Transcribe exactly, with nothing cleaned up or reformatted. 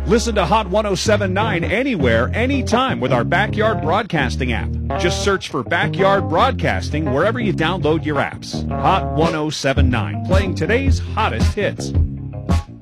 Listen to Hot one oh seven point nine anywhere, anytime with our Backyard Broadcasting app. Just search for Backyard Broadcasting wherever you download your apps. Hot one oh seven point nine, playing today's hottest hits.